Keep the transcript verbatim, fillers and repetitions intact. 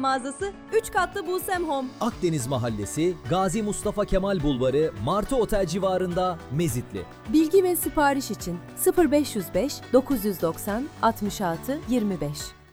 mağazası, üç katlı Busem Home. Akdeniz Mahallesi, Gazi Mustafa Kemal Bulvarı, Martı Otel civarında, Mezitli. Bilgi ve sipariş için sıfır beş yüz beş dokuz yüz doksan altmış altı yirmi beş.